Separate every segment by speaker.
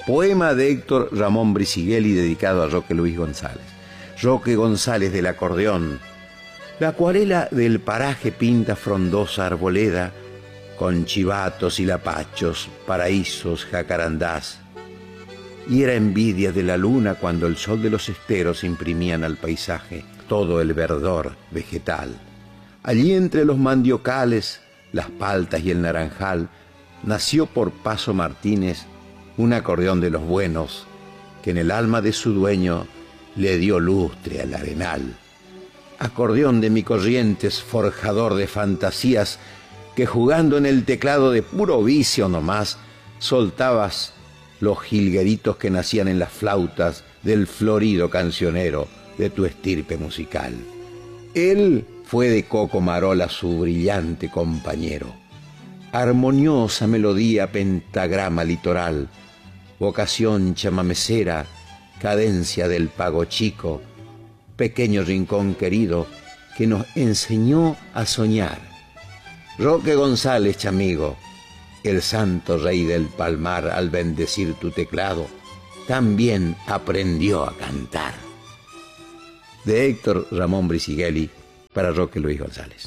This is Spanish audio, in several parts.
Speaker 1: Poema de Héctor Ramón Bricighelli dedicado a Roque Luis González. Roque González del acordeón. La acuarela del paraje pinta frondosa arboleda, con chivatos y lapachos, paraísos, jacarandás. Y era envidia de la luna cuando el sol de los esteros imprimían al paisaje todo el verdor vegetal. Allí entre los mandiocales, las paltas y el naranjal, nació por Paso Martínez un acordeón de los buenos, que en el alma de su dueño le dio lustre al arenal. Acordeón de mi Corrientes, forjador de fantasías, que jugando en el teclado de puro vicio nomás, soltabas los jilgueritos que nacían en las flautas del florido cancionero de tu estirpe musical. Él fue de Coco Marola su brillante compañero. Armoniosa melodía, pentagrama litoral, vocación chamamecera, cadencia del pago chico, pequeño rincón querido que nos enseñó a soñar. Roque González, chamigo, el santo rey del palmar, al bendecir tu teclado, también aprendió a cantar. De Héctor Ramón Bricighelli para Roque Luis González.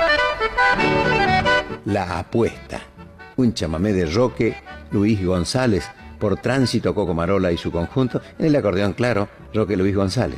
Speaker 1: La apuesta, un chamamé de Roque Luis González por Tránsito Coco Marola y su conjunto, en el acordeón claro, Roque Luis González.